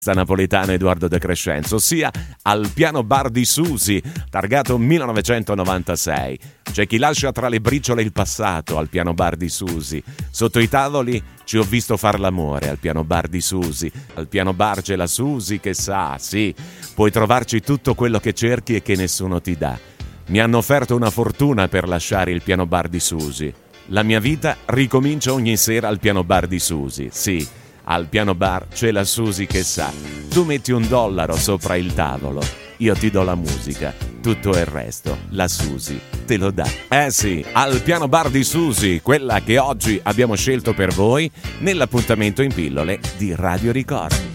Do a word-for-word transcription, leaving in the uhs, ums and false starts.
napoletano Edoardo De Crescenzo, ossia al piano bar di Susi, targato millenovecentonovantasei. C'è chi lascia tra le briciole il passato al piano bar di Susi. Sotto i tavoli ci ho visto far l'amore al piano bar di Susi. Al piano bar c'è la Susi che sa, sì, puoi trovarci tutto quello che cerchi e che nessuno ti dà. Mi hanno offerto una fortuna per lasciare il piano bar di Susi. La mia vita ricomincia ogni sera al piano bar di Susi, sì. Al piano bar c'è la Susi che sa. Tu metti un dollaro sopra il tavolo, io ti do la musica, tutto il resto la Susi te lo dà. Eh sì, al piano bar di Susi, quella che oggi abbiamo scelto per voi nell'appuntamento in pillole di Radio Ricordi.